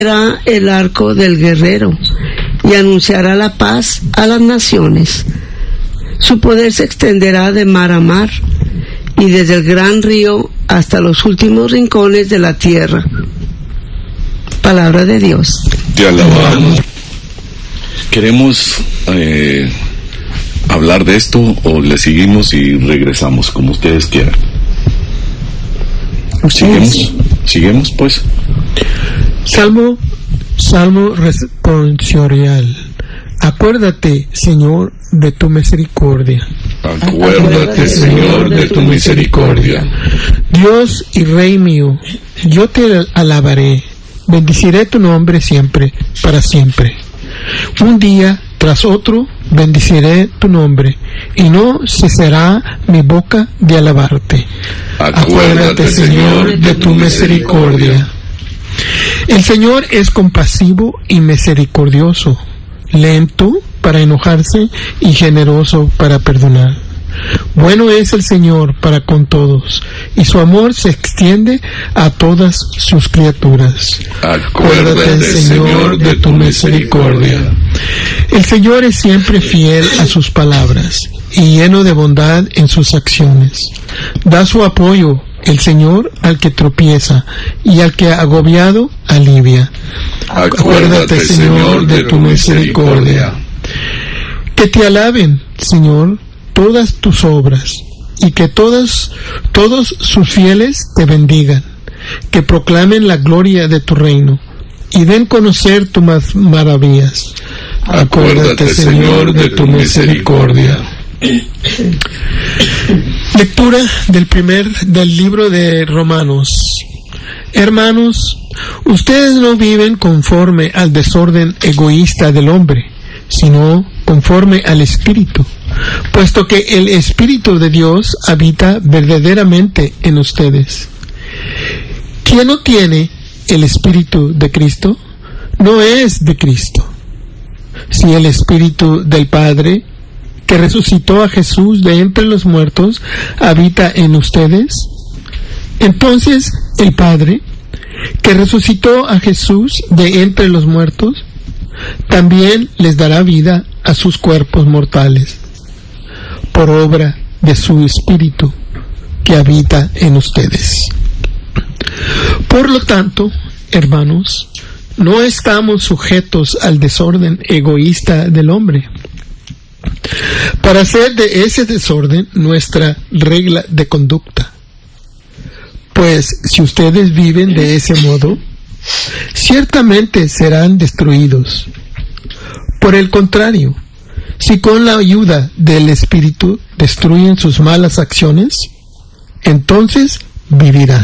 Será el arco del guerrero y anunciará la paz a las naciones. Su poder se extenderá de mar a mar y desde el gran río hasta los últimos rincones de la tierra. Palabra de Dios. Te alabamos. Queremos hablar de esto o le seguimos y regresamos como ustedes quieran. Seguimos pues. Salmo responsorial. Acuérdate, Señor, de tu misericordia. Acuérdate, Señor, de tu misericordia. Dios y Rey mío, yo te alabaré, bendeciré tu nombre siempre, para siempre. Un día tras otro bendeciré tu nombre, y no cesará mi boca de alabarte. Acuérdate, Señor, de tu misericordia. El Señor es compasivo y misericordioso, lento para enojarse y generoso para perdonar. Bueno es el Señor para con todos, y su amor se extiende a todas sus criaturas. Acuérdate, Señor, de tu misericordia. El Señor es siempre fiel a sus palabras y lleno de bondad en sus acciones. Da su apoyo el Señor al que tropieza y al que agobiado alivia. Acuérdate, Señor, de tu misericordia. Que te alaben, Señor, todas tus obras, y que todos sus fieles te bendigan, que proclamen la gloria de tu reino, y den conocer tus maravillas. Acuérdate, Señor, de tu misericordia. Lectura del libro de Romanos. Hermanos, ustedes no viven conforme al desorden egoísta del hombre, sino conforme al Espíritu, puesto que el Espíritu de Dios habita verdaderamente en ustedes. Quien no tiene el Espíritu de Cristo, no es de Cristo. Si el Espíritu del Padre, que resucitó a Jesús de entre los muertos, habita en ustedes, entonces el Padre, que resucitó a Jesús de entre los muertos, también les dará vida a sus cuerpos mortales, por obra de su Espíritu que habita en ustedes. Por lo tanto, hermanos, no estamos sujetos al desorden egoísta del hombre, para hacer de ese desorden nuestra regla de conducta. Pues si ustedes viven de ese modo, ciertamente serán destruidos. Por el contrario, si con la ayuda del Espíritu destruyen sus malas acciones, entonces vivirán.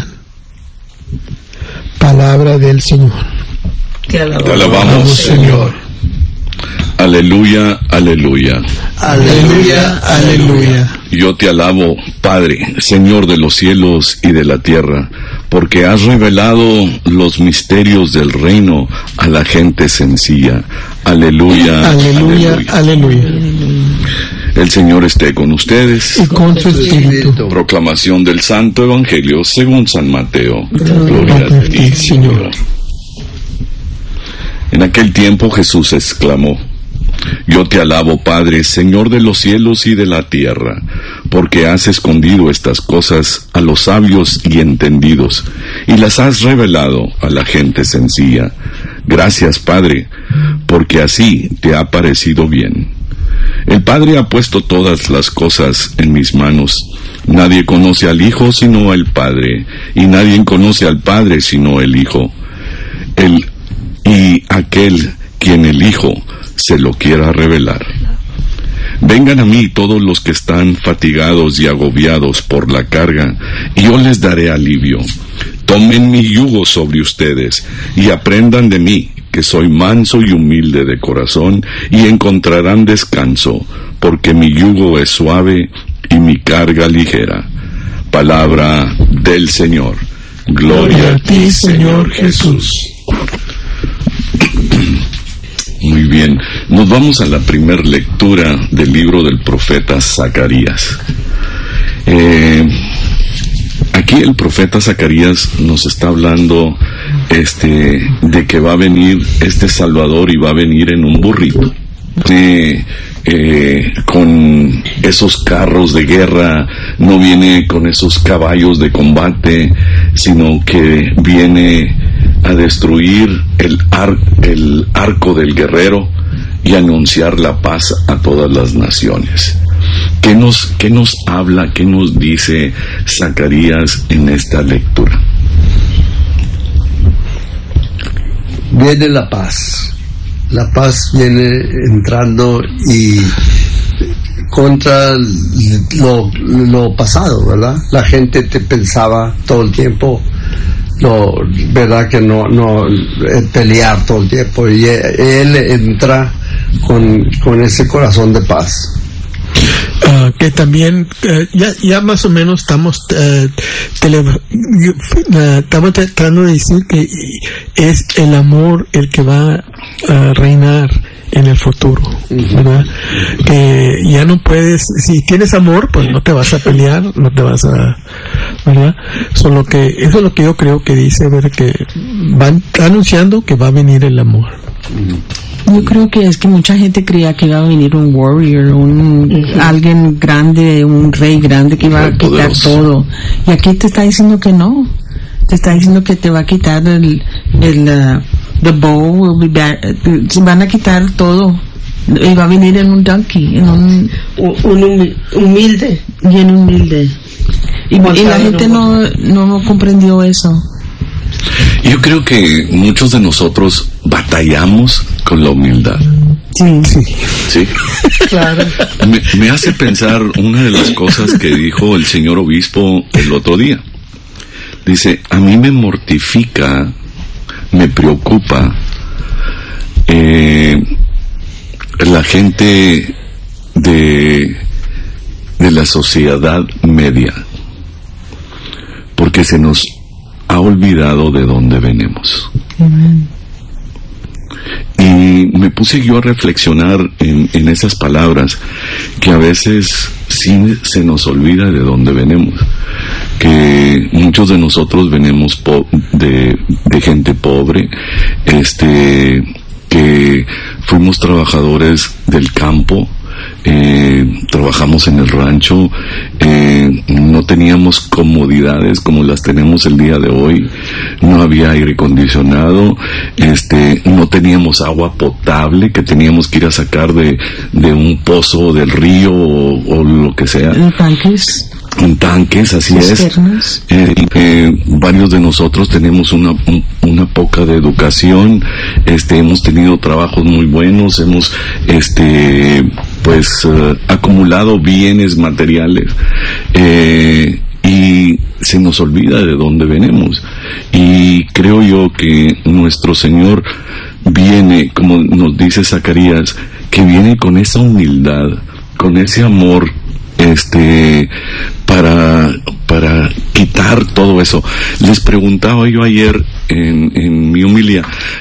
Palabra del Señor. Te alabamos, Señor. Aleluya, aleluya. Aleluya, aleluya. Yo te alabo, Padre, Señor de los cielos y de la tierra, porque has revelado los misterios del reino a la gente sencilla. Aleluya, aleluya, aleluya. Aleluya. El Señor esté con ustedes. Y con su espíritu. Proclamación del Santo Evangelio según San Mateo. Gloria a ti, Señor. En aquel tiempo Jesús exclamó: Yo te alabo, Padre, Señor de los cielos y de la tierra, porque has escondido estas cosas a los sabios y entendidos, y las has revelado a la gente sencilla. Gracias, Padre, porque así te ha parecido bien. El Padre ha puesto todas las cosas en mis manos. Nadie conoce al Hijo sino el Padre, y nadie conoce al Padre sino el Hijo, y aquel quien el Hijo se lo quiera revelar. Vengan a mí todos los que están fatigados y agobiados por la carga, y yo les daré alivio. Tomen mi yugo sobre ustedes, y aprendan de mí, que soy manso y humilde de corazón, y encontrarán descanso, porque mi yugo es suave y mi carga ligera. Palabra del Señor. Gloria a ti, Señor Jesús. Muy bien, nos vamos a la primera lectura del libro del profeta Zacarías. Aquí el profeta Zacarías nos está hablando de que va a venir este Salvador y va a venir en un burrito. Con esos carros de guerra, no viene con esos caballos de combate, sino que viene a destruir el arco del guerrero y anunciar la paz a todas las naciones. ¿Qué nos habla, qué nos dice Zacarías en esta lectura? Viene la paz. La paz viene entrando y contra lo pasado, ¿verdad? La gente te pensaba todo el tiempo, verdad que no pelear todo el tiempo, y él entra con ese corazón de paz. Que también ya más o menos estamos tratando de decir que es el amor el que va a reinar en el futuro, ¿verdad? Que ya no puedes, si tienes amor, pues no te vas a pelear, no te vas a, ¿verdad? Eso es lo que yo creo que dice, ¿verdad? Que van anunciando que va a venir el amor. Yo creo que es que mucha gente creía que iba a venir un warrior, alguien grande, un rey grande que iba a quitar todo. Y aquí te está diciendo que no. Te está diciendo que te va a quitar the bow, van a quitar todo. Y va a venir en un donkey, en un humilde. Bien humilde. Y la gente no comprendió eso. Yo creo que muchos de nosotros batallamos con la humildad. Sí. Claro. Me hace pensar una de las cosas que dijo el señor obispo el otro día. Dice, a mí me mortifica, me preocupa la gente de la sociedad media, porque se nos ha olvidado de dónde venimos. Y me puse yo a reflexionar en esas palabras, que a veces sí se nos olvida de dónde venimos, que muchos de nosotros venimos de gente pobre, que fuimos trabajadores del campo, trabajamos en el rancho, no teníamos comodidades como las tenemos el día de hoy, no había aire acondicionado, no teníamos agua potable que teníamos que ir a sacar de un pozo del río o lo que sea. En tanques, así es. Varios de nosotros tenemos una poca de educación, hemos tenido trabajos muy buenos, hemos acumulado bienes materiales, y se nos olvida de dónde venimos. Y creo yo que nuestro Señor viene, como nos dice Zacarías, que viene con esa humildad, con ese amor, para quitar todo eso. Les preguntaba yo ayer en mi homilía,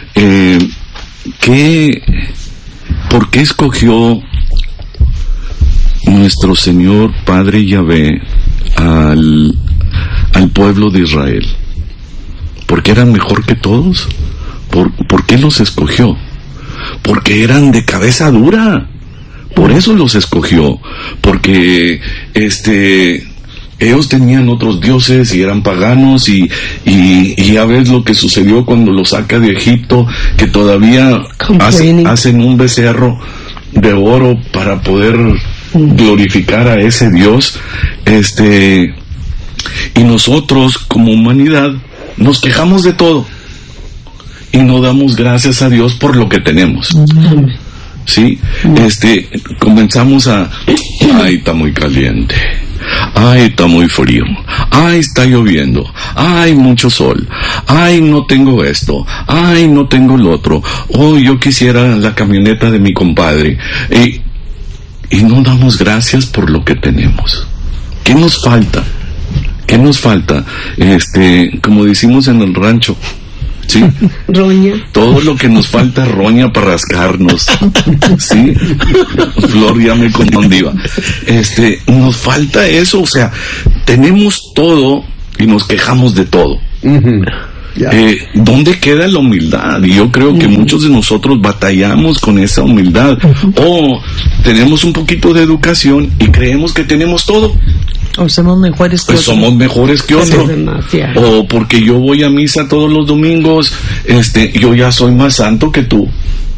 ¿por qué escogió nuestro Señor Padre Yahvé al pueblo de Israel? ¿Porque eran mejor que todos? ¿Por qué los escogió? Porque eran de cabeza dura. Por eso los escogió, porque ellos tenían otros dioses y eran paganos, y ya ves lo que sucedió cuando los saca de Egipto, que todavía hacen un becerro de oro para poder glorificar a ese Dios, y nosotros como humanidad nos quejamos de todo y no damos gracias a Dios por lo que tenemos. Sí, comenzamos ay, está muy caliente, ay, está muy frío, ay, está lloviendo, ay, mucho sol, ay, no tengo esto, ay, no tengo lo otro, oh, yo quisiera la camioneta de mi compadre, y no damos gracias por lo que tenemos. ¿Qué nos falta? ¿Qué nos falta? Como decimos en el rancho, ¿sí? Roña. Todo lo que nos falta es roña para rascarnos. ¿Sí? Flor ya me confundiva. Nos falta eso, o sea, tenemos todo y nos quejamos de todo. ¿Dónde queda la humildad? Y yo creo que muchos de nosotros batallamos con esa humildad. O tenemos un poquito de educación y creemos que tenemos todo. O somos mejores que otros. Somos mejores que otros. O porque yo voy a misa todos los domingos, yo ya soy más santo que tú.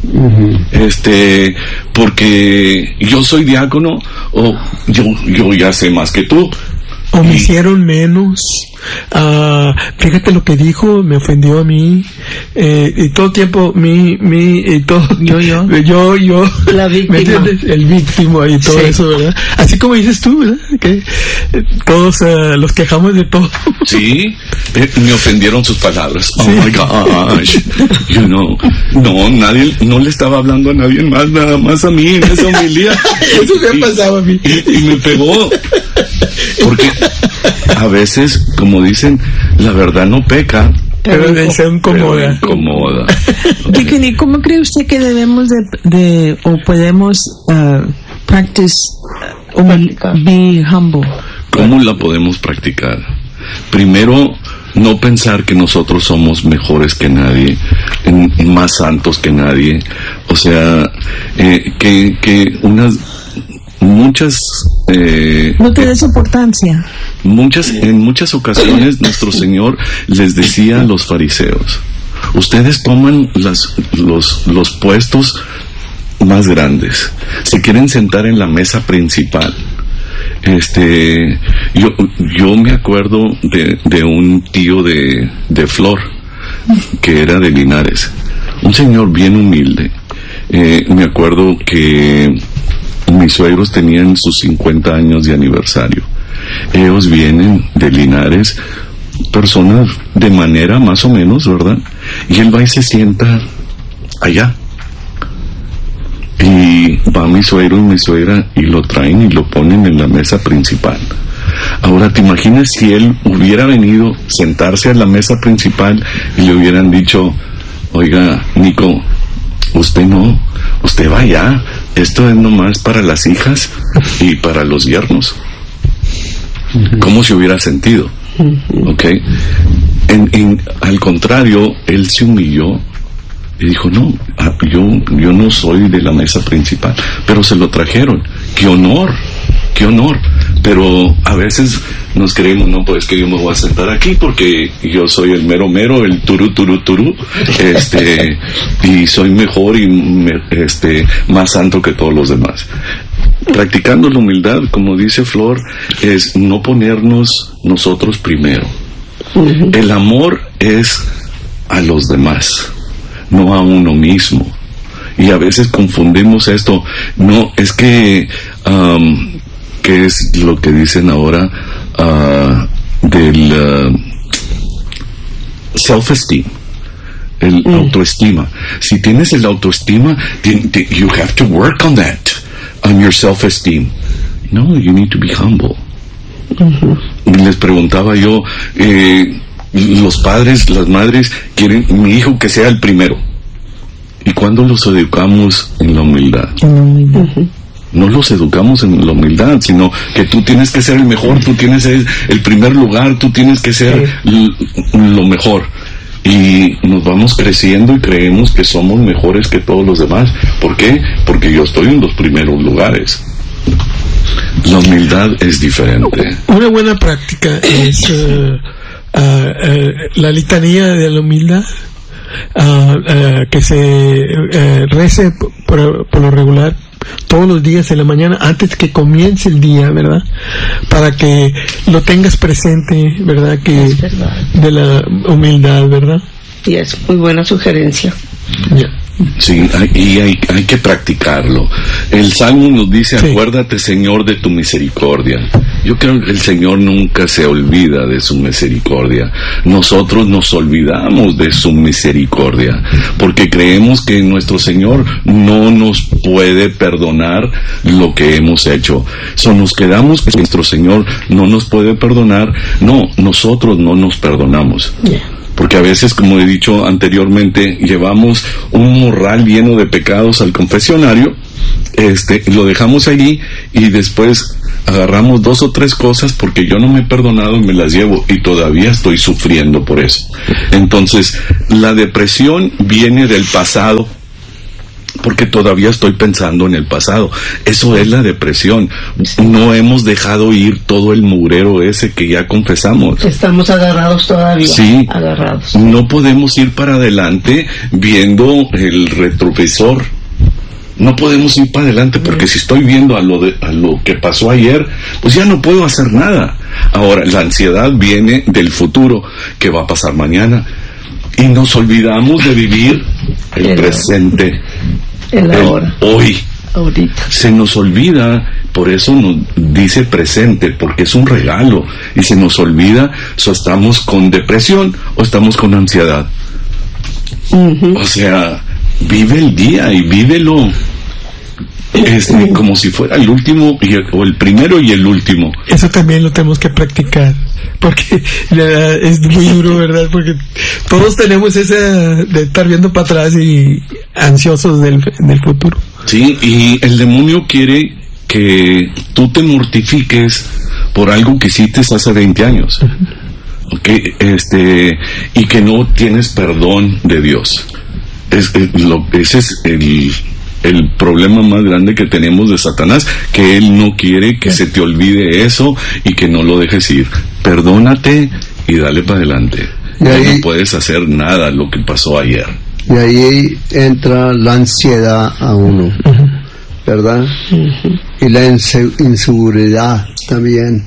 Porque yo soy diácono, o yo ya sé más que tú. O me hicieron menos. Fíjate lo que dijo, me ofendió a mí. Y todo el tiempo, y todo. Yo. La víctima. ¿Me entiendes? El víctima y todo eso, ¿verdad? Así como dices tú, ¿verdad? Que todos los quejamos de todo. Sí, me ofendieron sus palabras. Oh my gosh. Nadie, no le estaba hablando a nadie más, nada más a mí en esa homilía. Eso me ha pasado a mí. Y me pegó. Porque a veces, como dicen, la verdad no peca, pero se incomoda. ¿Y cómo cree usted que debemos o podemos practice be humble? ¿Cómo la podemos practicar? Primero, no pensar que nosotros somos mejores que nadie, más santos que nadie. O sea, que muchas no te des importancia. En muchas ocasiones nuestro Señor les decía a los fariseos: ustedes toman los puestos más grandes, se quieren sentar en la mesa principal. Yo me acuerdo de un tío de Flor, que era de Linares, un señor bien humilde. Me acuerdo que mis suegros tenían sus 50 años de aniversario. Ellos vienen de Linares, personas de manera más o menos, ¿verdad? Y él va y se sienta allá. Y va mi suegro y mi suegra y lo traen y lo ponen en la mesa principal. Ahora, ¿te imaginas si él hubiera venido sentarse a la mesa principal y le hubieran dicho: oiga, Nico, usted va allá, esto es nomás para las hijas y para los yernos? ¿Cómo se hubiera sentido? ¿Ok? Al contrario, él se humilló y dijo: no, yo no soy de la mesa principal, pero se lo trajeron. ¡Qué honor! ¡Qué honor! Pero a veces nos creemos: no, pues que yo me voy a sentar aquí porque yo soy el mero, el turú, y soy mejor y más santo que todos los demás. Practicando la humildad, como dice Flor, es no ponernos nosotros primero. El amor es a los demás, no a uno mismo. Y a veces confundimos esto. No, es que ¿qué es lo que dicen ahora del self-esteem? El autoestima. Si tienes el autoestima, you have to work on that, on your self-esteem. No, you need to be humble. Y les preguntaba yo, los padres, las madres quieren mi hijo que sea el primero. ¿Y cuándo los educamos en la humildad? No los educamos en la humildad, sino que tú tienes que ser el mejor, tú tienes el primer lugar, tú tienes que ser lo mejor. Y nos vamos creciendo y creemos que somos mejores que todos los demás. ¿Por qué? Porque yo estoy en los primeros lugares. La humildad es diferente. Una buena práctica es la litanía de la humildad, que se rece por lo regular todos los días en la mañana antes que comience el día, ¿verdad? Para que lo tengas presente, ¿verdad? Que es verdad. De la humildad, ¿verdad? Y es muy buena sugerencia. Yeah. Sí, y hay que practicarlo. El Salmo nos dice: acuérdate, Señor, de tu misericordia. Yo creo que el Señor nunca se olvida de su misericordia. Nosotros nos olvidamos de su misericordia porque creemos que nuestro Señor no nos puede perdonar lo que hemos hecho. Nos quedamos que nuestro Señor no nos puede perdonar. No, nosotros no nos perdonamos. Porque a veces, como he dicho anteriormente, llevamos un morral lleno de pecados al confesionario, lo dejamos allí y después agarramos 2 o 3 cosas porque yo no me he perdonado y me las llevo y todavía estoy sufriendo por eso. Entonces, la depresión viene del pasado, porque todavía estoy pensando en el pasado. Eso es la depresión. No hemos dejado ir todo el mugrero ese que ya confesamos. Estamos agarrados todavía. Sí. Agarrados. No podemos ir para adelante viendo el retrovisor. No podemos ir para adelante porque si estoy viendo a lo que pasó ayer, pues ya no puedo hacer nada. Ahora, la ansiedad viene del futuro, que va a pasar mañana. Y nos olvidamos de vivir el presente, el ahora, hoy. Ahorita. Se nos olvida, por eso nos dice presente, porque es un regalo. Y se nos olvida, o estamos con depresión o estamos con ansiedad. O sea, vive el día y vívelo como si fuera el último o el primero y el último. Eso también lo tenemos que practicar, porque es muy duro, ¿verdad? Porque todos tenemos esa de estar viendo para atrás y ansiosos del futuro. Sí, y el demonio quiere que tú te mortifiques por algo que hiciste hace 20 años. Okay, y que no tienes perdón de Dios. Ese es el problema más grande que tenemos de Satanás, que él no quiere que se te olvide eso y que no lo dejes ir. Perdónate y dale para adelante. Ya no puedes hacer nada lo que pasó ayer. Y ahí entra la ansiedad a uno, ¿verdad? Y la inseguridad también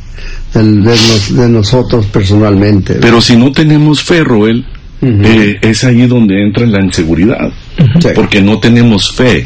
de nosotros personalmente. Pero si no tenemos fe, Roel, es ahí donde entra la inseguridad. Porque no tenemos fe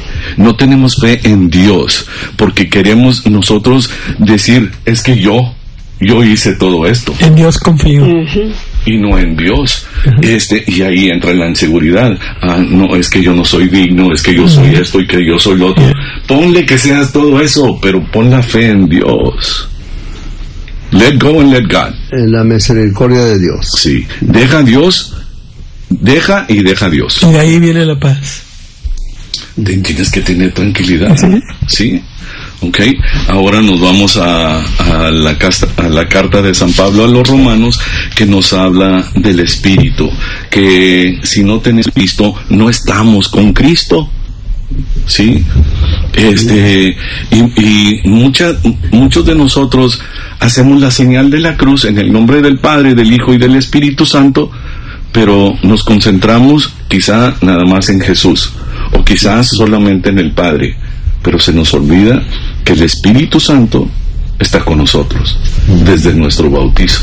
en Dios, porque queremos nosotros decir, es que yo hice todo esto. En Dios confío. Y no en Dios. Y ahí entra la inseguridad. No, es que yo no soy digno, es que yo soy esto y que yo soy lo otro. Ponle que seas todo eso, pero pon la fe en Dios. Let go and let God. En la misericordia de Dios. Sí. Deja a Dios. Deja y deja a Dios. Y de ahí viene la paz. Tienes que tener tranquilidad. Sí. Ok. Ahora nos vamos a la carta de San Pablo a los Romanos, que nos habla del Espíritu. Que si no tenés Cristo, no estamos con Cristo. Sí. Y muchos de nosotros hacemos la señal de la cruz en el nombre del Padre, del Hijo y del Espíritu Santo, pero nos concentramos quizá nada más en Jesús, o quizás solamente en el Padre, pero se nos olvida que el Espíritu Santo está con nosotros desde nuestro bautizo.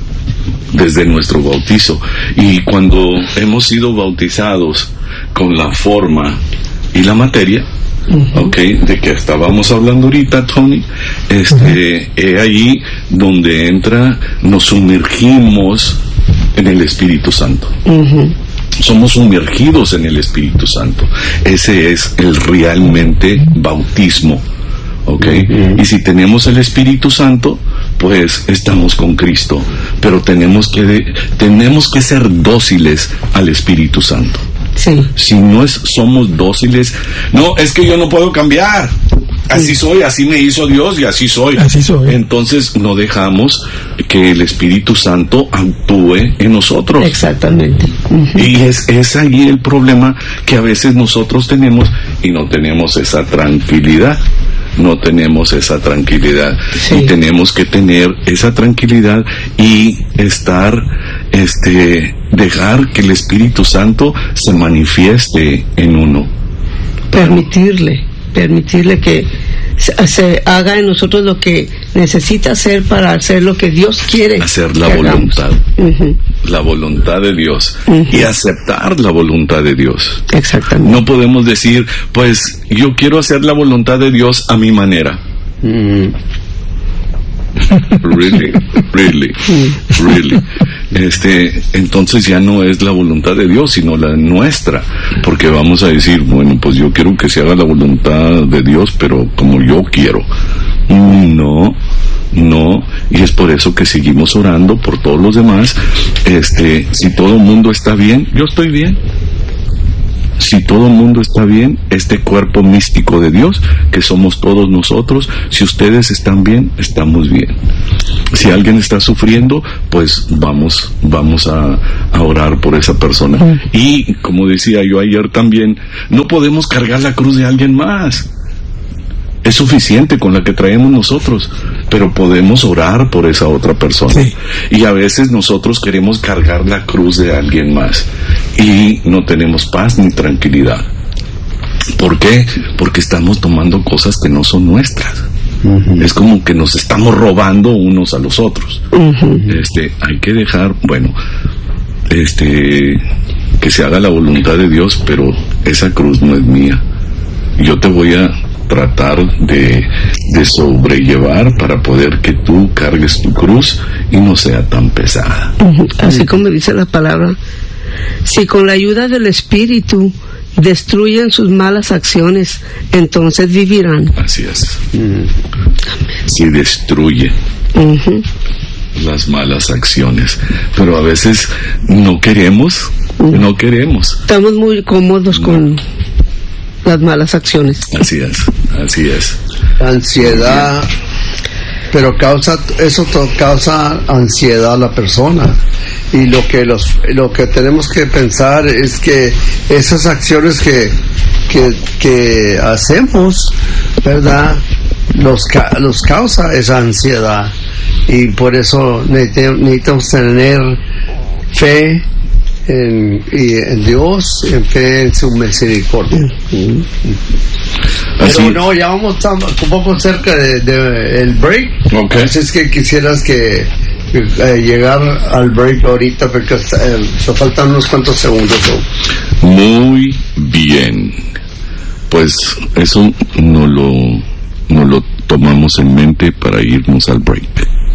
Y cuando hemos sido bautizados con la forma y la materia, de que estábamos hablando ahorita, Tony, ahí donde nos sumergimos en el Espíritu Santo. Somos sumergidos en el Espíritu Santo. Ese es el realmente bautismo. Y si tenemos el Espíritu Santo, pues estamos con Cristo. Pero tenemos que ser dóciles al Espíritu Santo. Sí. Si no somos dóciles, no, es que yo no puedo cambiar. Así soy, así me hizo Dios y así soy. Entonces no dejamos que el Espíritu Santo actúe en nosotros. Exactamente. Y es ahí el problema que a veces nosotros tenemos y no tenemos esa tranquilidad. Sí. Y tenemos que tener esa tranquilidad y dejar que el Espíritu Santo se manifieste en uno. Permitirle que se haga en nosotros lo que necesita hacer para hacer lo que Dios quiere hacer, la voluntad. La voluntad de Dios. Y aceptar la voluntad de Dios. Exactamente. No podemos decir, pues yo quiero hacer la voluntad de Dios a mi manera. Really. Entonces ya no es la voluntad de Dios, sino la nuestra, porque vamos a decir, bueno, pues yo quiero que se haga la voluntad de Dios, pero como yo quiero. No, y es por eso que seguimos orando por todos los demás. Si todo el mundo está bien, yo estoy bien. si todo el mundo está bien, este cuerpo místico de Dios, que somos todos nosotros, si ustedes están bien, estamos bien. Si alguien está sufriendo, pues vamos a orar por esa persona. Y como decía yo ayer también, no podemos cargar la cruz de alguien más. Es suficiente con la que traemos nosotros, pero podemos orar por esa otra persona. Sí. Y a veces nosotros queremos cargar la cruz de alguien más y no tenemos paz ni tranquilidad. ¿Por qué? Porque estamos tomando cosas que no son nuestras. Es como que nos estamos robando unos a los otros. Hay que dejar, que se haga la voluntad de Dios, pero esa cruz no es mía. Yo te voy a tratar de sobrellevar para poder que tú cargues tu cruz y no sea tan pesada. Así como dice la palabra, si con la ayuda del Espíritu destruyen sus malas acciones, entonces vivirán. Así es. Si destruye las malas acciones, pero a veces no queremos. Estamos muy cómodos con las malas acciones. Así es. Ansiedad, pero eso causa ansiedad a la persona. Y lo que tenemos que pensar es que esas acciones que hacemos, ¿verdad?, los causa esa ansiedad. Y por eso necesitamos tener fe en Dios, en fe en su misericordia. Pero no, ya vamos un poco cerca del break. Okay. Así es que quisieras que llegar al break ahorita, porque faltan unos cuantos segundos. Muy bien, pues eso no lo tomamos en mente para irnos al break.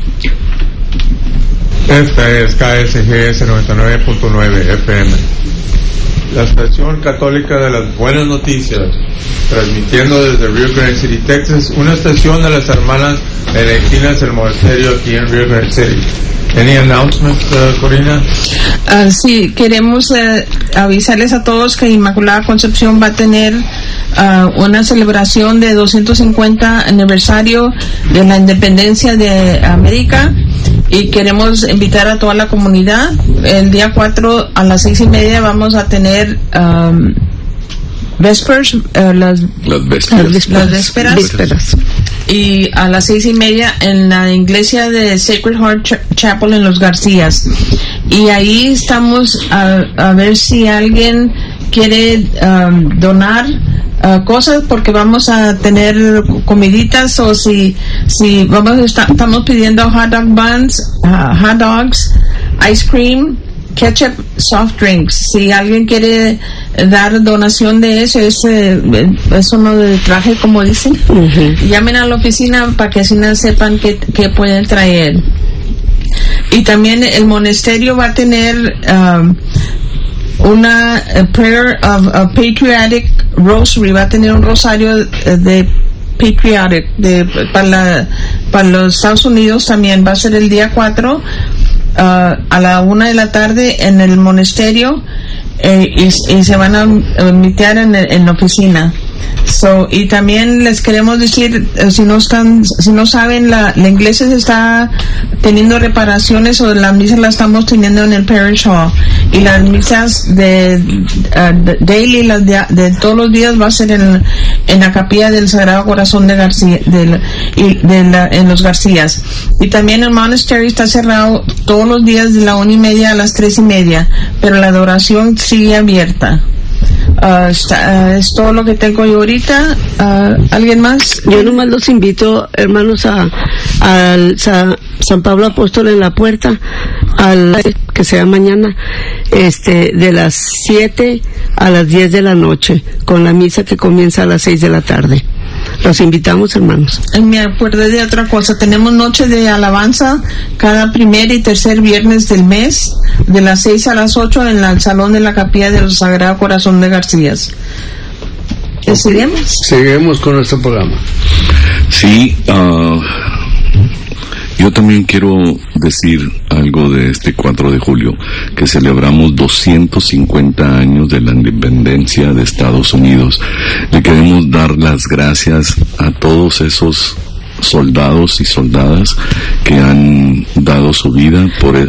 Esta es KSGS 99.9 FM, la estación católica de las buenas noticias, transmitiendo desde Rio Grande City, Texas, una estación de las hermanas benedictinas del monasterio aquí en Rio Grande City. ¿Any announcements, Corina? Sí, queremos avisarles a todos que Inmaculada Concepción va a tener una celebración de 250 aniversario de la independencia de América, y queremos invitar a toda la comunidad. El día 4 a las 6:30 vamos a tener Vespers, las vísperas. Y a las 6:30 en la iglesia de Sacred Heart Chapel en Los Garcías. Y ahí estamos a ver si alguien quiere donar cosas, porque vamos a tener comiditas, o si estamos pidiendo hot dog buns, hot dogs, ice cream, ketchup, soft drinks. Si alguien quiere dar donación de eso, es uno de traje, como dicen. Llamen a la oficina para que así no sepan qué pueden traer. Y también el monasterio va a tener una prayer of a patriotic rosary, va a tener un rosario de patriotic para los Estados Unidos. También va a ser el día 4 a la 1 de la tarde en el monasterio, y se van a emitir en la oficina. Y también les queremos decir, si no saben, la iglesia se está teniendo reparaciones, o las misas las estamos teniendo en el Parish Hall, y las misas de daily, las de todos los días, va a ser en la capilla del Sagrado Corazón de García, en Los Garcías. Y también el monasterio está cerrado todos los días de la 1:30 a las 3:30, pero la adoración sigue abierta. Es todo lo que tengo yo ahorita. ¿Alguien más? Yo nomás los invito, hermanos, al San Pablo Apóstol en la Puerta, que sea mañana, de las 7 a las 10 de la noche, con la misa que comienza a las 6 de la tarde. Los invitamos, hermanos. Me acuerdo de otra cosa. Tenemos noche de alabanza cada primer y tercer viernes del mes, de las 6 a las 8 en el salón de la capilla del Sagrado Corazón de Garcías. ¿Seguimos? Seguimos con nuestro programa. Sí, Yo también quiero decir algo de este 4 de julio, que celebramos 250 años de la independencia de Estados Unidos. Le queremos dar las gracias a todos esos soldados y soldadas que han dado su vida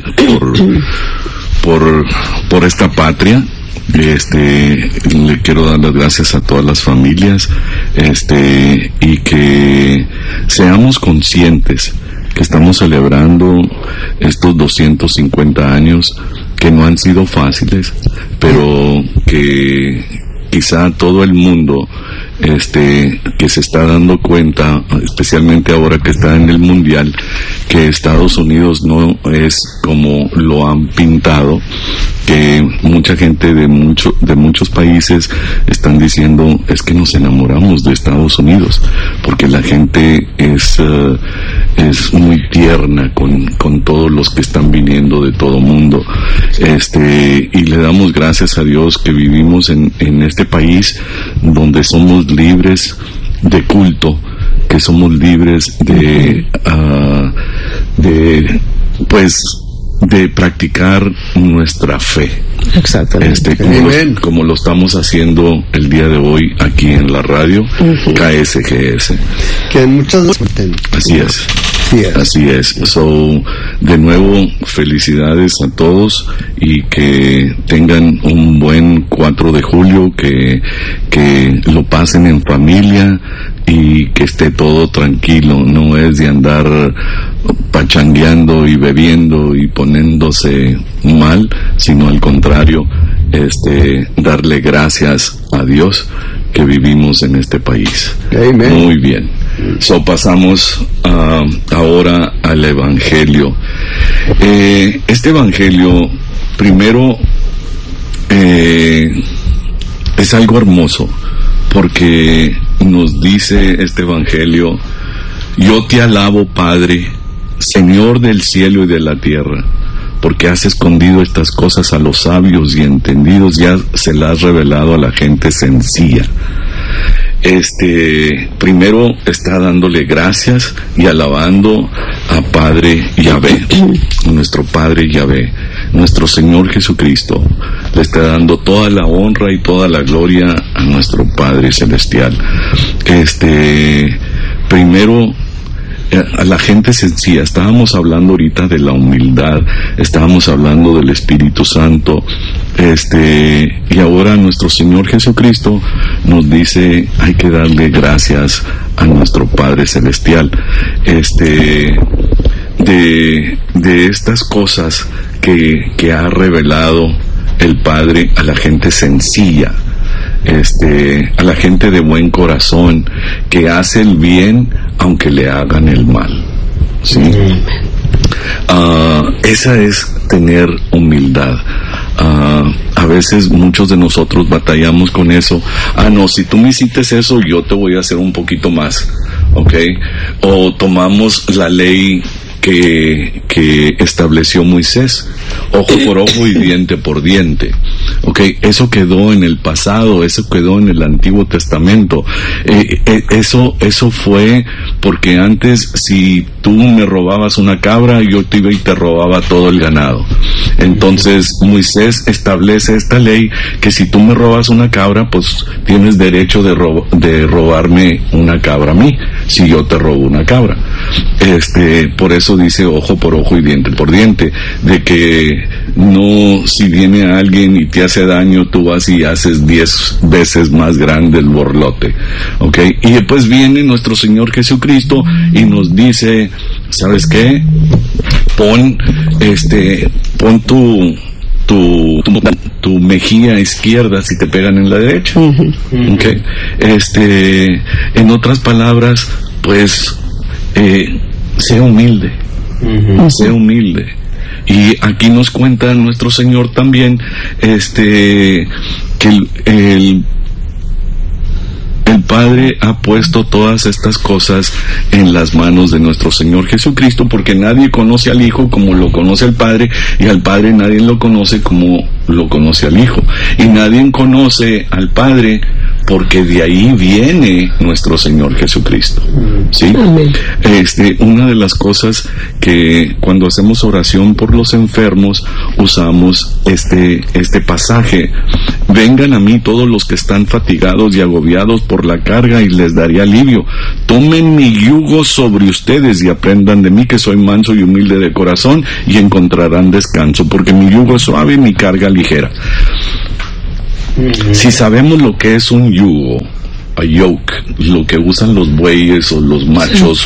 por esta patria. Le quiero dar las gracias a todas las familias, y que seamos conscientes que estamos celebrando estos 250 años que no han sido fáciles, pero que quizá todo el mundo que se está dando cuenta, especialmente ahora que está en el mundial, que Estados Unidos no es como lo han pintado, que mucha gente de muchos países están diciendo es que nos enamoramos de Estados Unidos, porque la gente es muy tierna con todos los que están viniendo de todo mundo, y le damos gracias a Dios que vivimos en este país donde somos libres de culto, que somos libres de practicar nuestra fe. Exactamente. Como lo estamos haciendo el día de hoy aquí en la radio, KSGS. Que muchas gracias. Así es. De nuevo, felicidades a todos y que tengan un buen 4 de julio, que lo pasen en familia y que esté todo tranquilo. No es de andar pachangueando y bebiendo y poniéndose mal, sino al contrario, darle gracias a Dios que vivimos en este país. Amen. Muy bien. Pasamos ahora al Evangelio. Este Evangelio, primero, es algo hermoso, porque nos dice este Evangelio: yo te alabo, Padre, Señor del cielo y de la tierra, porque has escondido estas cosas a los sabios y entendidos, ya se las has revelado a la gente sencilla. Primero está dándole gracias y alabando a Padre Yahvé, nuestro Padre Yahvé, nuestro Señor Jesucristo. Le está dando toda la honra y toda la gloria a nuestro Padre Celestial. Primero, a la gente sencilla. Estábamos hablando ahorita de la humildad, estábamos hablando del Espíritu Santo, y ahora nuestro Señor Jesucristo nos dice hay que darle gracias a nuestro Padre Celestial, de estas cosas que ha revelado el Padre a la gente sencilla, a la gente de buen corazón, que hace el bien aunque le hagan el mal, ¿sí? Esa es tener humildad. A veces muchos de nosotros batallamos con eso. No, si tú me hiciste eso, yo te voy a hacer un poquito más, ¿ok? O tomamos la ley que estableció Moisés, ojo por ojo y diente por diente. Okay, eso quedó en el pasado, eso quedó en el Antiguo Testamento. Eso fue porque antes, si tú me robabas una cabra, yo te iba y te robaba todo el ganado. Entonces Moisés establece esta ley que si tú me robas una cabra, pues tienes derecho de robarme una cabra a mí, si yo te robo una cabra. Por eso dice ojo por ojo y diente por diente, de que no, si viene alguien y te hace daño, tú vas y haces 10 veces más grande el borlote, ¿ok? Y después viene nuestro Señor Jesucristo y nos dice, ¿sabes qué? Pon tu mejilla izquierda si te pegan en la derecha, ¿ok? En otras palabras, pues, sea humilde, sea humilde. Y aquí nos cuenta nuestro Señor también, que el Padre ha puesto todas estas cosas en las manos de nuestro Señor Jesucristo, porque nadie conoce al Hijo como lo conoce el Padre, y al Padre nadie lo conoce como lo conoce al Hijo, y nadie conoce al Padre porque de ahí viene nuestro Señor Jesucristo. ¿Sí? Una de las cosas que cuando hacemos oración por los enfermos usamos este pasaje: vengan a mí todos los que están fatigados y agobiados por la carga y les daré alivio. Tomen mi yugo sobre ustedes y aprendan de mí, que soy manso y humilde de corazón, y encontrarán descanso, porque mi yugo es suave y mi carga ligera. Si sabemos lo que es un yugo, a yoke, lo que usan los bueyes o los machos,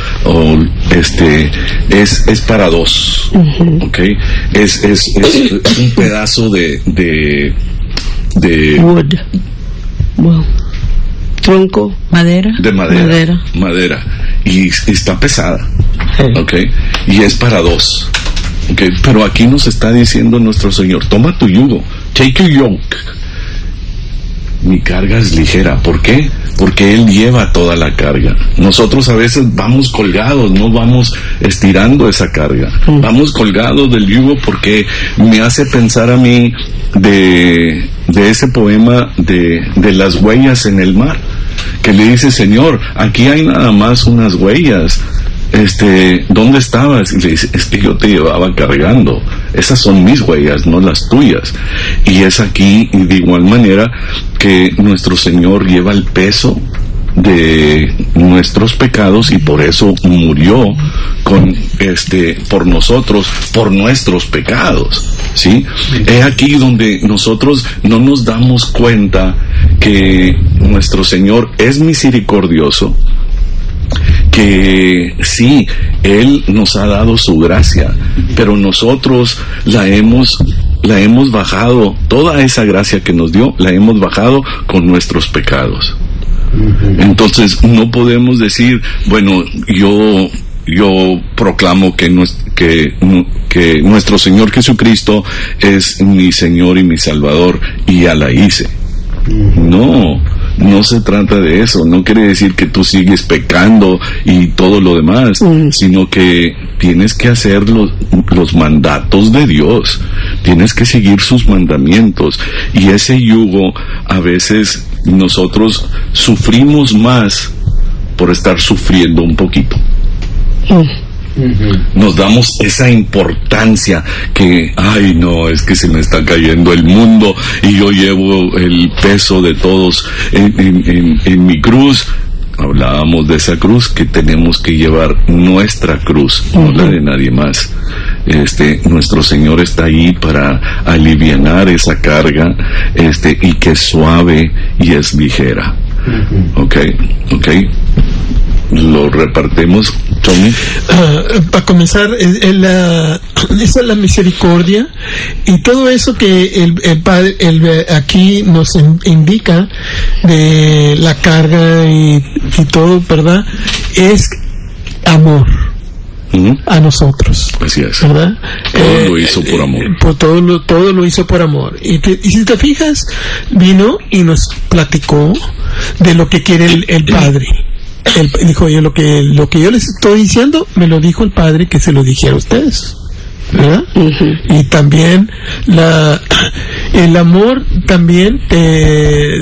es para dos, ¿okay? Es un pedazo de wood, wow. Tronco, madera, de madera, y está pesada, ¿okay? Y es para dos, ¿okay? Pero aquí nos está diciendo nuestro Señor: toma tu yugo, take your yoke. Mi carga es ligera. ¿Por qué? Porque Él lleva toda la carga. Nosotros a veces vamos colgados, no vamos estirando esa carga. Vamos colgados del yugo, porque me hace pensar a mí de ese poema de las huellas en el mar, que le dice: Señor, aquí hay nada más unas huellas. ¿Dónde estabas? Y le dice: es que yo te llevaba cargando. Esas son mis huellas, no las tuyas. Y es aquí, de igual manera, que nuestro Señor lleva el peso de nuestros pecados, y por eso murió por nosotros, por nuestros pecados. ¿Sí? Es aquí donde nosotros no nos damos cuenta que nuestro Señor es misericordioso, que sí, Él nos ha dado su gracia, pero nosotros la hemos bajado, toda esa gracia que nos dio, la hemos bajado con nuestros pecados. Entonces no podemos decir: bueno, yo proclamo que nuestro Señor Jesucristo es mi Señor y mi Salvador, y ya la hice. No se trata de eso. No quiere decir que tú sigues pecando y todo lo demás, sino que tienes que hacer los mandatos de Dios, tienes que seguir sus mandamientos. Y ese yugo, a veces nosotros sufrimos más por estar sufriendo un poquito. Nos damos esa importancia que, ay no, es que se me está cayendo el mundo y yo llevo el peso de todos en mi cruz. Hablábamos de esa cruz, que tenemos que llevar nuestra cruz, no la de nadie más. Nuestro Señor está ahí para alivianar esa carga, y que es suave y es ligera. Okay. Lo repartimos, Tommy. Para comenzar, esa es la misericordia, y todo eso que el Padre aquí nos indica de la carga y todo, ¿verdad? Es amor a nosotros. Así es. ¿Verdad? Todo lo hizo por amor. Todo lo hizo por amor. Y si te fijas, vino y nos platicó de lo que quiere el Padre. Él dijo: yo lo que yo les estoy diciendo me lo dijo el Padre, que se lo dijera a ustedes, ¿verdad? Y también el amor también te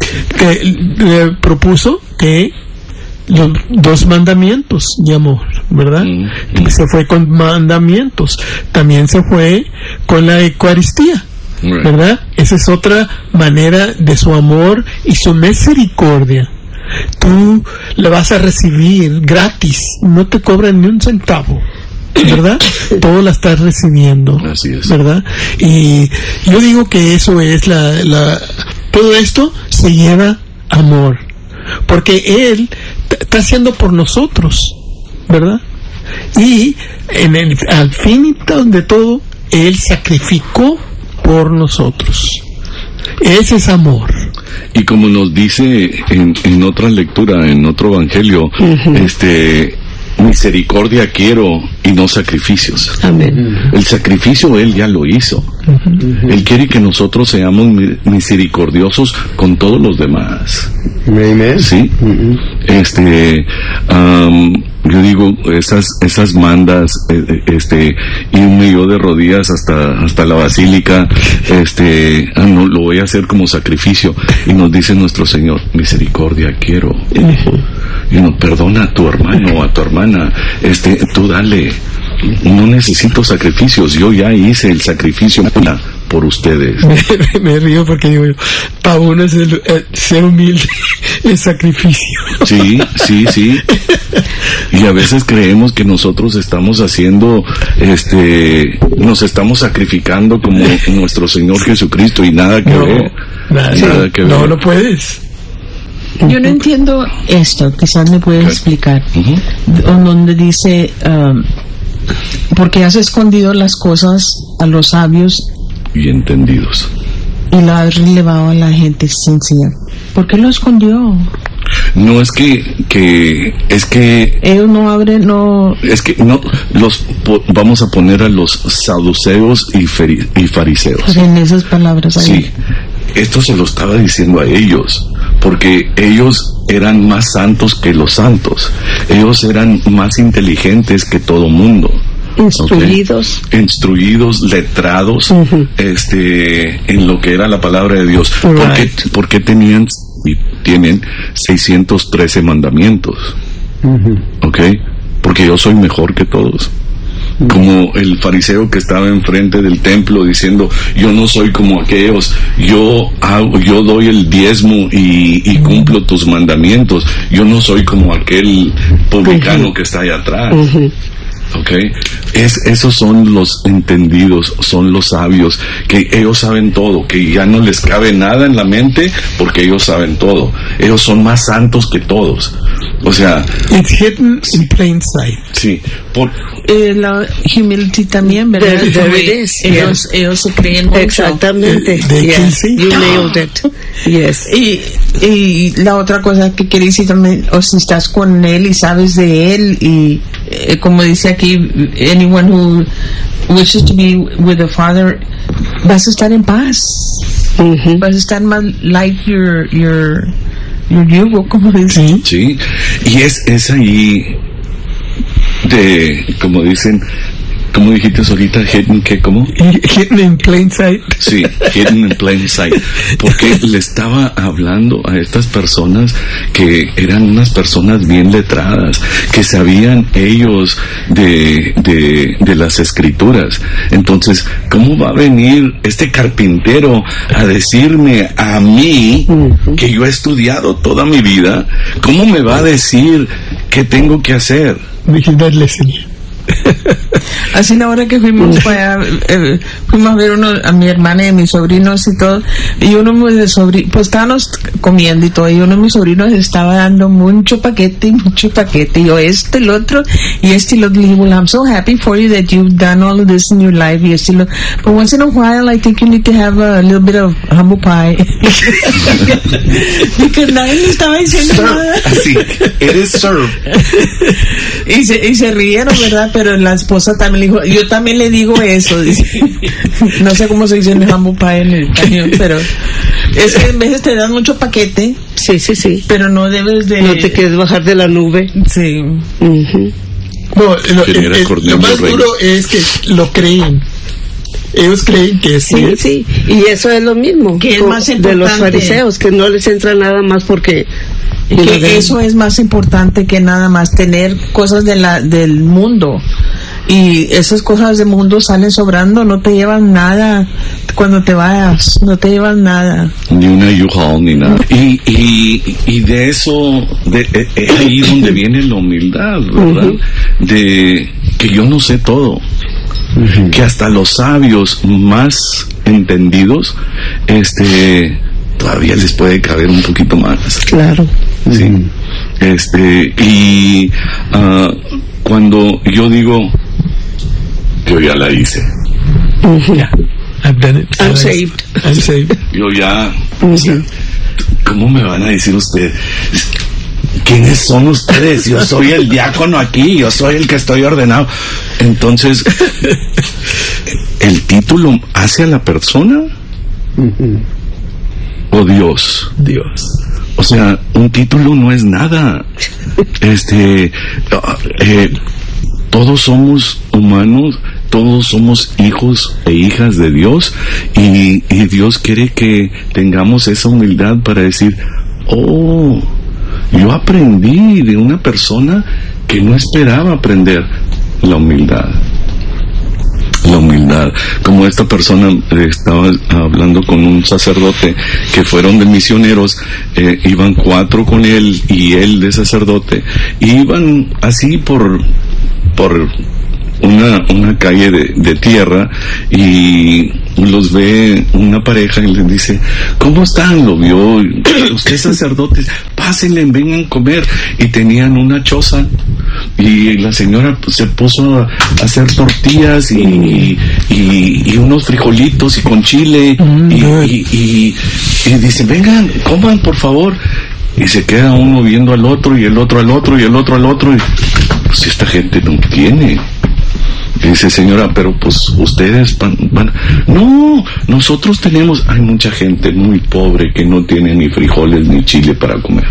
propuso que los 2 mandamientos de amor, ¿verdad? Se fue con mandamientos, también se fue con la Eucaristía, ¿verdad? Esa es otra manera de su amor y su misericordia. Tú la vas a recibir gratis, no te cobran ni un centavo, ¿verdad? Todo la estás recibiendo. Así es. ¿Verdad? Y yo digo que eso es todo esto se lleva amor, porque Él está haciendo por nosotros, ¿verdad? Y al fin de todo, Él sacrificó por nosotros. Ese es amor. Y como nos dice en otra lectura, en otro evangelio, misericordia quiero y no sacrificios. Amén. El sacrificio Él ya lo hizo. Él quiere que nosotros seamos misericordiosos con todos los demás. Amen. Sí. Yo digo, esas mandas, irme yo de rodillas hasta la basílica, no, lo voy a hacer como sacrificio. Y nos dice nuestro Señor, misericordia quiero. Y nos perdona a tu hermano o a tu hermana, tú dale. No necesito sacrificios, yo ya hice el sacrificio por ustedes. Me río porque digo, para uno ser humilde es sacrificio. Sí. Y a veces creemos que nosotros estamos haciendo, nos estamos sacrificando como nuestro Señor Jesucristo, y nada que ver. Nada que ver. No puedes. Yo no entiendo esto, quizás me puedes explicar. Donde dice, porque has escondido las cosas a los sabios y entendidos, y lo has relevado a la gente sencilla. ¿Por qué lo escondió? No es que ellos no abren, no. Es que no vamos a poner a los saduceos y fariseos. Pues en esas palabras ahí. Sí, esto se lo estaba diciendo a ellos, porque ellos eran más santos que los santos. Ellos eran más inteligentes que todo mundo. Instruidos. Okay. Instruidos, letrados, en lo que era la palabra de Dios. Right. Porque tienen 613 mandamientos. ¿Ok? Porque yo soy mejor que todos. Como el fariseo que estaba enfrente del templo diciendo, yo no soy como aquellos, yo doy el diezmo y cumplo tus mandamientos, yo no soy como aquel publicano que está allá atrás. Okay. Esos son los entendidos, son los sabios, que ellos saben todo, que ya no les cabe nada en la mente porque ellos saben todo. Ellos son más santos que todos. O sea, it's hidden in plain sight. Sí, la humility también, ¿verdad? Ellos se creen mucho. Exactamente. Yes, you nailed it. Yes. Y la otra cosa que quería decir también, o si estás con él y sabes de él, y como dice aquí, anyone who wishes to be with the Father, vas a estar en paz. Vas a estar más like your yugo, como dicen. Sí, y es ahí de, como dicen, ¿cómo dijiste ahorita? Hidden in plain sight. Sí, hidden in plain sight. Porque le estaba hablando a estas personas que eran unas personas bien letradas, que sabían ellos de las escrituras. Entonces, ¿cómo va a venir este carpintero a decirme a mí, que yo he estudiado toda mi vida, cómo me va a decir qué tengo que hacer? Así la hora que fuimos para fuimos a ver a mi hermana y a mis sobrinos y todo, y uno de mis sobrinos, pues estábamos comiendo y todo, y uno de mis sobrinos estaba dando mucho paquete, y yo el otro, y el otro, le digo, well, I'm so happy for you that you've done all of this in your life, y but once in a while I think you need to have a little bit of humble pie. Porque nadie le estaba diciendo nada. Así, eres served. Y se rieron, ¿verdad? Pero la esposa también le dijo, yo también le digo eso, dice. No sé cómo se dice en humble pie en español, pero es que a veces te dan mucho paquete. Sí. Pero no debes de... No te quieres bajar de la nube. Sí. No, lo más duro es que lo creen. Ellos creen que sí. Y eso es lo mismo que es más importante de los fariseos, que no les entra nada más porque... Que eso es más importante que nada más tener cosas del mundo, y esas cosas del mundo salen sobrando, no te llevan nada cuando te vayas, no te llevan nada, ni una U-Haul ni nada. Y de eso es ahí donde viene la humildad, ¿verdad? De que yo no sé todo, que hasta los sabios más entendidos todavía les puede caber un poquito más. Claro. Sí. Cuando yo digo, yo ya la hice. Yeah, I've done it. I'm saved. Yo ya, o sea, ¿cómo me van a decir ustedes? ¿Quiénes son ustedes? Yo soy el diácono aquí, yo soy el que estoy ordenado. Entonces, ¿el título hace a la persona? ¿O Dios? O sea, un título no es nada. Todos somos humanos, todos somos hijos e hijas de Dios, y Dios quiere que tengamos esa humildad para decir, oh, yo aprendí de una persona que no esperaba aprender la humildad. La humildad, como esta persona estaba hablando con un sacerdote que fueron de misioneros, iban 4 con él y él de sacerdote, iban así por una calle de tierra, y los ve una pareja y les dice, ¿cómo están? Lo vio, ustedes sacerdotes, pásenle, vengan a comer. Y tenían una choza, y la señora se puso a hacer tortillas y unos frijolitos y con chile, y dice, vengan, coman por favor. Y se queda uno viendo al otro, y el otro al otro, y el otro al otro, y pues esta gente no tiene. Dice, señora, pero pues ustedes van. No, nosotros tenemos. Hay mucha gente muy pobre que no tiene ni frijoles ni chile para comer.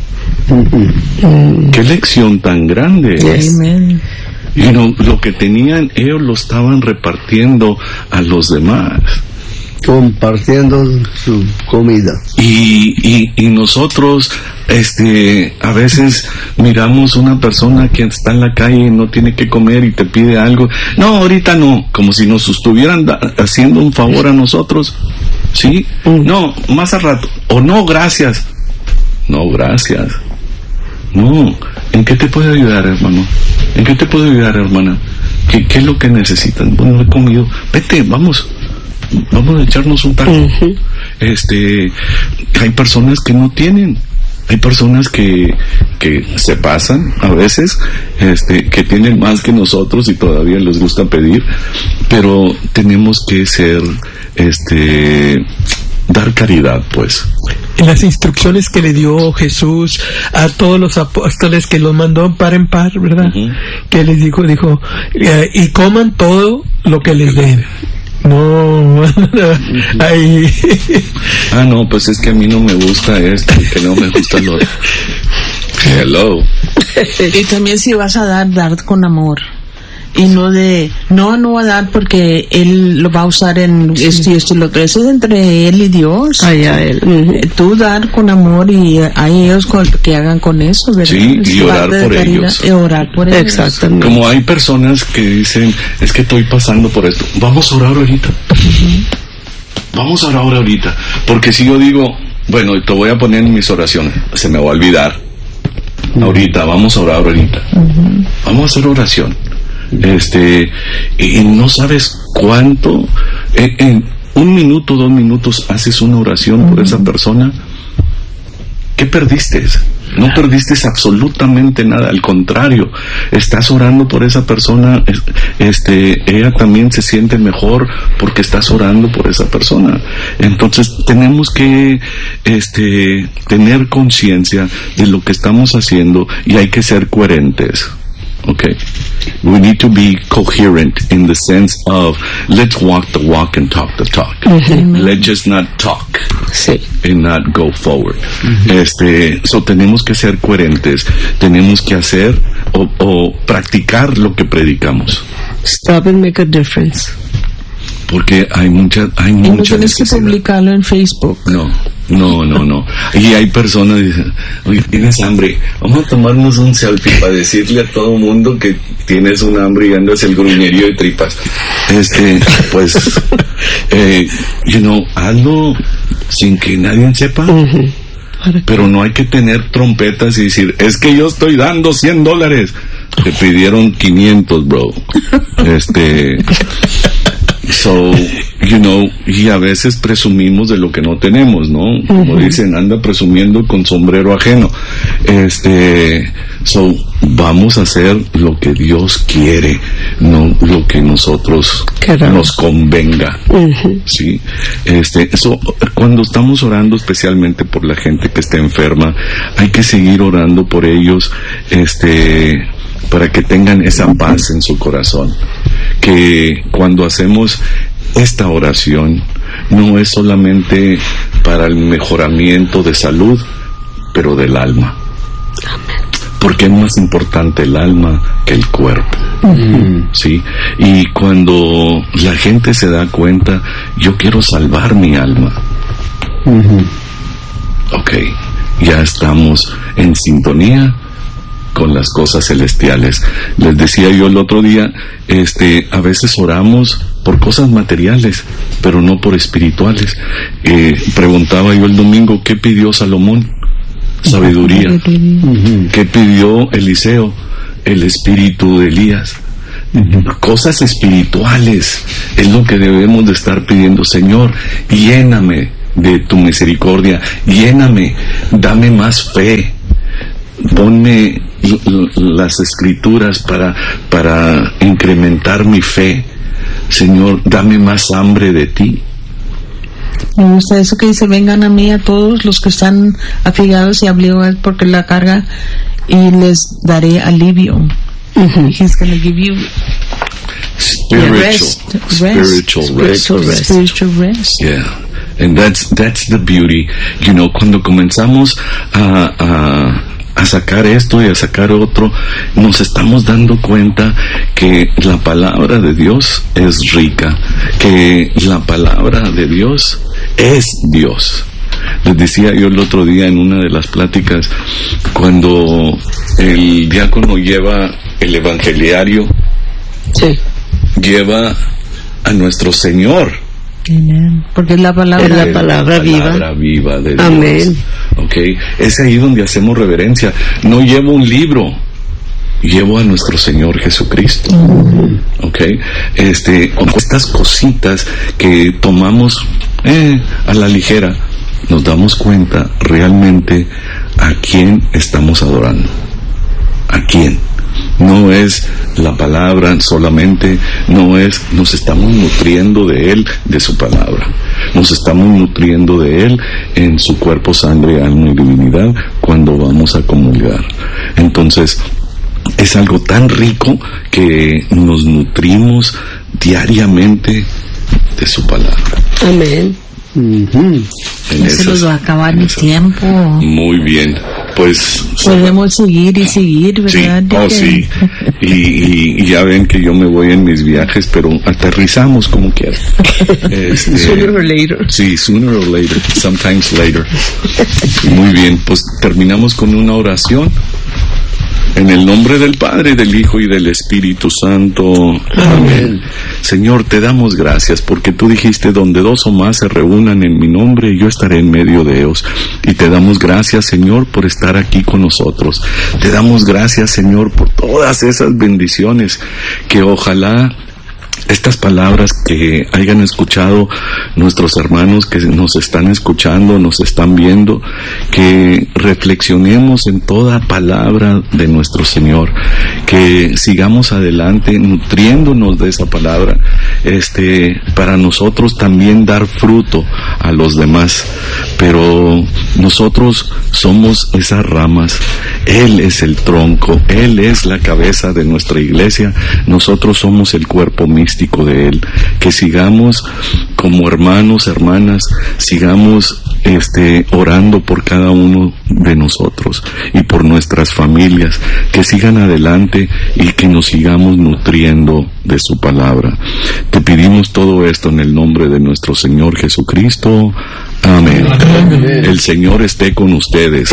Qué lección tan grande. Amen. Lo que tenían ellos lo estaban repartiendo a los demás, compartiendo su comida. Y nosotros a veces miramos una persona que está en la calle y no tiene que comer y te pide algo. No, ahorita no, como si nos estuvieran haciendo un favor a nosotros. ¿Sí? No, más al rato. O no, gracias. No, gracias. No. ¿En qué te puedo ayudar, hermano? ¿En qué te puedo ayudar, hermana? ¿Qué es lo que necesitan? Bueno, he comido. Vete, vamos a echarnos un taco. Hay personas que no tienen. Hay personas que se pasan a veces, que tienen más que nosotros y todavía les gusta pedir, pero tenemos que ser, dar caridad, pues. En las instrucciones que le dio Jesús a todos los apóstoles, que los mandó par en par, ¿verdad? Que les dijo, y coman todo lo que les den. No, ahí. No, pues es que a mí no me gusta esto, que no me gusta lo otro. Hello. Y también si vas a dar con amor. Y no va a dar porque él lo va a usar en esto y esto y lo otro. Eso es entre él y Dios. Él. Tú dar con amor, y hay ellos que hagan con eso, ¿verdad? Sí, y orar por ellos. Y orar por ellos. Exactamente. Como hay personas que dicen, es que estoy pasando por esto. Vamos a orar ahorita. Vamos a orar ahorita. Porque si yo digo, bueno, te voy a poner en mis oraciones, se me va a olvidar. Ahorita, vamos a orar ahorita. Vamos a hacer oración. Y no sabes cuánto, en 1 minuto, 2 minutos haces una oración por esa persona. ¿Qué perdiste? No perdiste absolutamente nada, al contrario, estás orando por esa persona, ella también se siente mejor porque estás orando por esa persona. Entonces tenemos que tener conciencia de lo que estamos haciendo, y hay que ser coherentes. Okay, we need to be coherent in the sense of let's walk the walk and talk the talk. Let's just not talk and not go forward. So tenemos que ser coherentes, tenemos que hacer o practicar lo que predicamos. Stop and make a difference. Porque hay mucha y no tienes necesidad. Que publicarlo en Facebook. No. Y hay personas que dicen, oye, ¿tienes hambre? Vamos a tomarnos un selfie para decirle a todo mundo que tienes un hambre y andas el gruñerío de tripas. Pues, hazlo sin que nadie sepa. Pero no hay que tener trompetas y decir, es que yo estoy dando $100. Te pidieron 500, bro. So, y a veces presumimos de lo que no tenemos, ¿no? Como dicen, anda presumiendo con sombrero ajeno. So, vamos a hacer lo que Dios quiere, no lo que nosotros nos convenga. Sí. Cuando estamos orando especialmente por la gente que está enferma, hay que seguir orando por ellos, para que tengan esa paz en su corazón. Que cuando hacemos esta oración no es solamente para el mejoramiento de salud, pero del alma. Porque es más importante el alma que el cuerpo. ¿Sí? Y cuando la gente se da cuenta, yo quiero salvar mi alma. Ok, ya estamos en sintonía con las cosas celestiales. Les decía yo el otro día, a veces oramos por cosas materiales, pero no por espirituales. Preguntaba yo el domingo, ¿qué pidió Salomón? Sabiduría. ¿Qué pidió Eliseo? El espíritu de Elías. Cosas espirituales es lo que debemos de estar pidiendo. Señor, lléname de tu misericordia, lléname, dame más fe, ponme las escrituras para incrementar mi fe. Señor, dame más hambre de ti. Me gusta eso que dice, vengan a mí a todos los que están afligidos y obligados porque la carga, y les daré alivio. He's going to give you spiritual rest. Yeah. And that's the beauty. You know, cuando comenzamos a sacar esto y a sacar otro, nos estamos dando cuenta que la palabra de Dios es rica, que la palabra de Dios es Dios. Les decía yo el otro día en una de las pláticas, cuando el diácono lleva el evangeliario, lleva a nuestro Señor. Amen. Porque es la palabra, viva de Dios. Amén. Okay. Es ahí donde hacemos reverencia. No llevo un libro, llevo a nuestro Señor Jesucristo. Okay. Estas cositas que tomamos a la ligera, nos damos cuenta realmente a quién estamos adorando. ¿A quién? No es la palabra solamente, nos estamos nutriendo de Él, de su palabra. Nos estamos nutriendo de Él en su cuerpo, sangre, alma y divinidad cuando vamos a comulgar. Entonces, es algo tan rico que nos nutrimos diariamente de su palabra. Amén. Se nos va a acabar el tiempo. Muy bien, pues podemos seguir y seguir, ¿verdad? Sí, y ya ven que yo me voy en mis viajes, pero aterrizamos como quieran. Sooner or later. Sí, sooner or later, sometimes later. Muy bien, pues terminamos con una oración. En el nombre del Padre, del Hijo y del Espíritu Santo. Amén. Señor, te damos gracias porque tú dijiste, donde dos o más se reúnan en mi nombre, yo estaré en medio de ellos. Y te damos gracias, Señor, por estar aquí con nosotros. Te damos gracias, Señor, por todas esas bendiciones que ojalá estas palabras que hayan escuchado nuestros hermanos que nos están escuchando, nos están viendo, que reflexionemos en toda palabra de nuestro Señor, que sigamos adelante nutriéndonos de esa palabra, para nosotros también dar fruto a los demás. Pero nosotros somos esas ramas, Él es el tronco, Él es la cabeza de nuestra iglesia, nosotros somos el cuerpo místico de Él. Que sigamos como hermanos, hermanas, sigamos orando por cada uno de nosotros y por nuestras familias, que sigan adelante y que nos sigamos nutriendo de su palabra. Te pedimos todo esto en el nombre de nuestro Señor Jesucristo. Amén. El Señor esté con ustedes.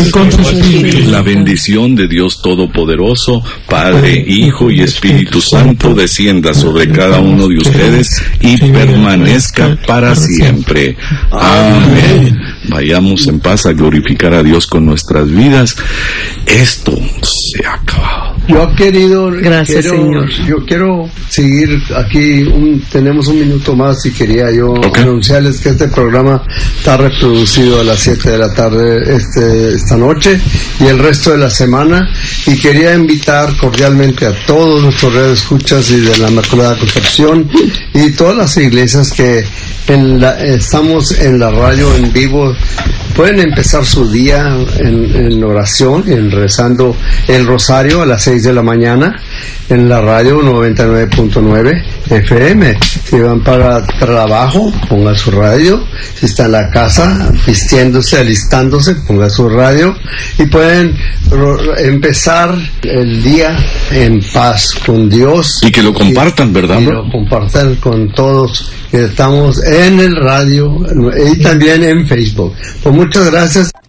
La bendición de Dios Todopoderoso, Padre, Hijo y Espíritu Santo, descienda sobre cada uno de ustedes y permanezca para siempre. Amén. Vayamos en paz a glorificar a Dios con nuestras vidas. Esto se ha acabado. Gracias, Señor. Yo quiero seguir aquí, tenemos un minuto más y quería yo anunciarles que este programa está reproducido a las 7 de la tarde esta noche y el resto de la semana, y quería invitar cordialmente a todos nuestros radioescuchas y de la Inmaculada Concepción y todas las iglesias que estamos en la radio en vivo. Pueden empezar su día en oración, rezando el rosario a las 6 de la mañana en la radio 99.9 FM. Si van para trabajo, ponga su radio. Si está en la casa, vistiéndose, alistándose, ponga su radio. Y pueden empezar el día en paz con Dios. Y que lo compartan, ¿verdad? Y lo compartan con todos que estamos en el radio y también en Facebook. Pues muchas gracias.